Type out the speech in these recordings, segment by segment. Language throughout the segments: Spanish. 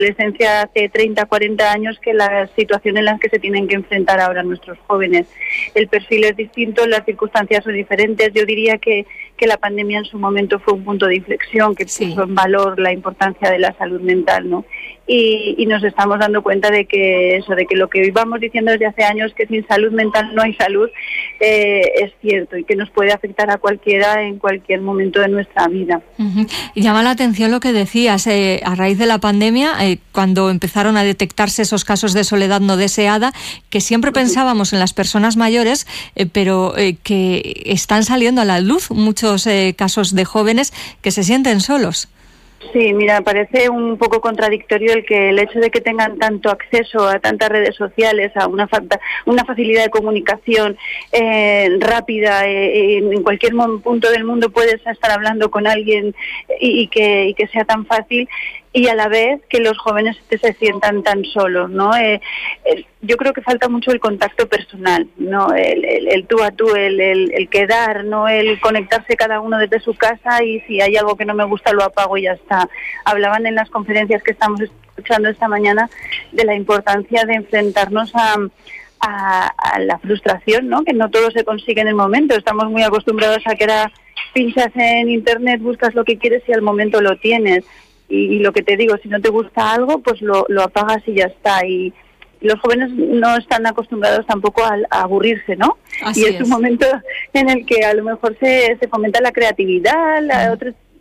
adolescencia hace 30, 40 años que la situación en la que se tienen que enfrentar ahora nuestros jóvenes. El perfil es distinto, las circunstancias son diferentes. Yo diría que la pandemia en su momento fue un punto de inflexión que puso en valor la importancia de la salud mental, ¿no? Y nos estamos dando cuenta de que lo que íbamos diciendo desde hace años, que sin salud mental no hay salud, es cierto, y que nos puede afectar a cualquiera en cualquier momento de nuestra vida. Y llama la atención lo que decías, a raíz de la pandemia, cuando empezaron a detectarse esos casos de soledad no deseada, que siempre pensábamos en las personas mayores, pero que están saliendo a la luz muchos casos de jóvenes que se sienten solos. Sí, mira, parece un poco contradictorio el hecho de que tengan tanto acceso a tantas redes sociales, a una facilidad de comunicación rápida, en cualquier punto del mundo puedes estar hablando con alguien y que sea tan fácil, y a la vez que los jóvenes se sientan tan solos, ¿no? Yo creo que falta mucho el contacto personal, ¿no? El tú a tú, el quedar, ¿no? El conectarse cada uno desde su casa, y si hay algo que no me gusta lo apago y ya está. Hablaban en las conferencias que estamos escuchando esta mañana de la importancia de enfrentarnos a la frustración, ¿no? Que no todo se consigue en el momento. Estamos muy acostumbrados a que ahora pinchas en internet, buscas lo que quieres y al momento lo tienes. Y lo que te digo, si no te gusta algo, pues lo apagas y ya está. Y los jóvenes no están acostumbrados tampoco a aburrirse, ¿no? Así es un momento en el que a lo mejor se fomenta la creatividad, la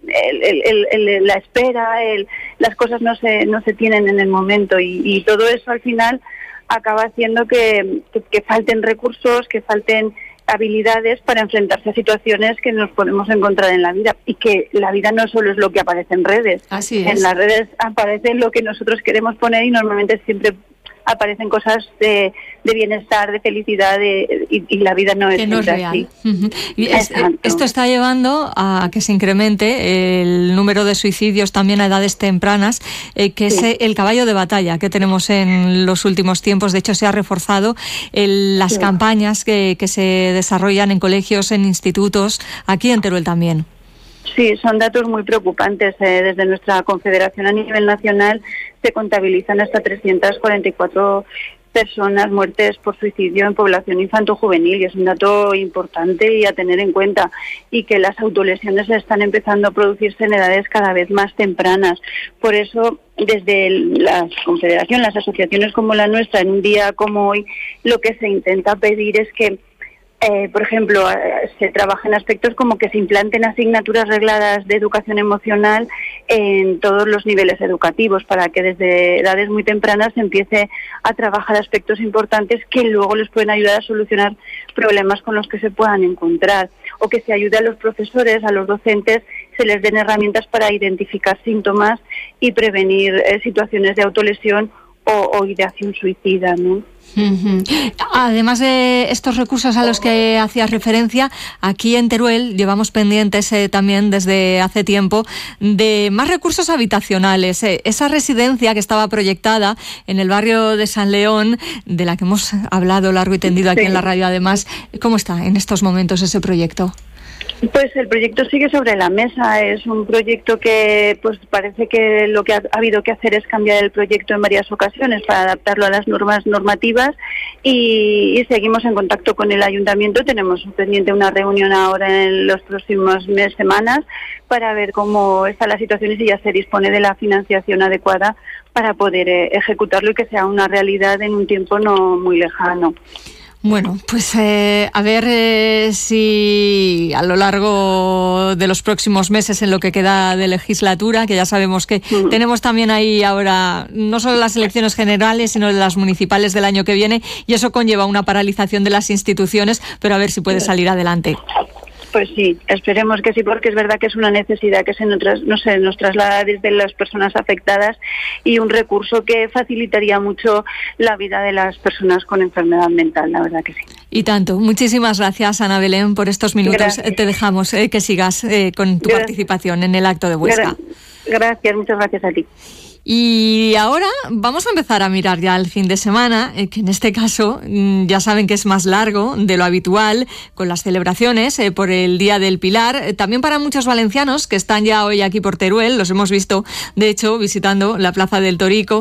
espera, las cosas no se tienen en el momento, y todo eso al final acaba haciendo que falten recursos, que falten habilidades para enfrentarse a situaciones que nos podemos encontrar en la vida, y que la vida no solo es lo que aparece en redes. Así es. En las redes aparece lo que nosotros queremos poner, y normalmente siempre aparecen cosas de bienestar, de felicidad, y la vida no es real. Así. Y esto está llevando a que se incremente el número de suicidios también a edades tempranas, que es el caballo de batalla que tenemos en los últimos tiempos. De hecho, se ha reforzado las campañas que se desarrollan en colegios, en institutos, aquí en Teruel también. Sí, son datos muy preocupantes. Desde nuestra confederación a nivel nacional se contabilizan hasta 344 personas muertes por suicidio en población infanto-juvenil, y es un dato importante y a tener en cuenta, y que las autolesiones están empezando a producirse en edades cada vez más tempranas. Por eso, desde la confederación, las asociaciones como la nuestra, en un día como hoy, lo que se intenta pedir es que por ejemplo, se trabaja en aspectos como que se implanten asignaturas regladas de educación emocional en todos los niveles educativos, para que desde edades muy tempranas se empiece a trabajar aspectos importantes que luego les pueden ayudar a solucionar problemas con los que se puedan encontrar, o que se ayude a los profesores, a los docentes, se les den herramientas para identificar síntomas y prevenir situaciones de autolesión o ideación suicida, ¿no? Además de estos recursos a los que hacías referencia, aquí en Teruel llevamos pendientes también desde hace tiempo de más recursos habitacionales. Esa residencia que estaba proyectada en el barrio de San León, de la que hemos hablado largo y tendido aquí en la radio además, ¿cómo está en estos momentos ese proyecto? Pues el proyecto sigue sobre la mesa. Es un proyecto que pues parece que lo que ha habido que hacer es cambiar el proyecto en varias ocasiones para adaptarlo a las normas normativas, y seguimos en contacto con el ayuntamiento. Tenemos pendiente una reunión ahora en los próximos semanas para ver cómo está la situación y si ya se dispone de la financiación adecuada para poder ejecutarlo y que sea una realidad en un tiempo no muy lejano. Bueno, pues a ver si a lo largo de los próximos meses, en lo que queda de legislatura, que ya sabemos que tenemos también ahí ahora no solo las elecciones generales, sino las municipales del año que viene, y eso conlleva una paralización de las instituciones, pero a ver si puede salir adelante. Pues sí, esperemos que sí, porque es verdad que es una necesidad que nos traslada desde las personas afectadas, y un recurso que facilitaría mucho la vida de las personas con enfermedad mental, la verdad que sí. Y tanto. Muchísimas gracias, Ana Belén, por estos minutos. Gracias. Te dejamos que sigas con tu participación en el acto de Huesca. Gracias, muchas gracias a ti. Y ahora vamos a empezar a mirar ya el fin de semana, que en este caso ya saben que es más largo de lo habitual, con las celebraciones por el Día del Pilar. También para muchos valencianos que están ya hoy aquí por Teruel, los hemos visto de hecho visitando la Plaza del Torico.